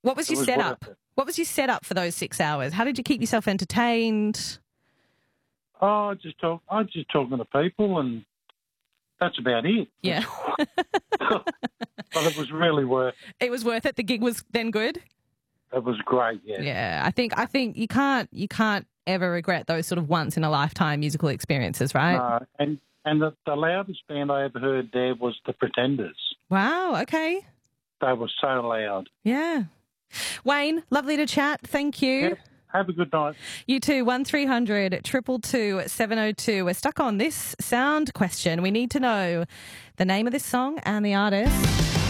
What was It your was setup? worth it. What was your setup for those 6 hours? How did you keep yourself entertained? I just talking to people, and that's about it. Yeah. But it was really worth it. It was worth it. The gig was then good. It was great, yeah. Yeah, I think you can't ever regret those sort of once in a lifetime musical experiences, right? And the loudest band I ever heard there was the Pretenders. Wow. Okay. They were so loud. Yeah. Wayne, lovely to chat. Thank you. Yep. Have a good night. You too. 1300 222 702. We're stuck on this sound question. We need to know the name of this song and the artist.